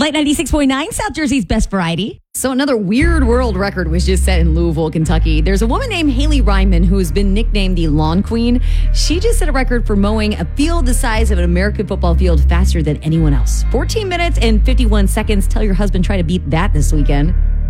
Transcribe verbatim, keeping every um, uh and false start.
Light ninety-six point nine, South Jersey's best variety. So another weird world record was just set in Louisville, Kentucky. There's a woman named Haley Ryman who's been nicknamed the Lawn Queen. She just set a record for mowing a field the size of an American football field faster than anyone else. fourteen minutes and fifty-one seconds. Tell your husband try to beat that this weekend.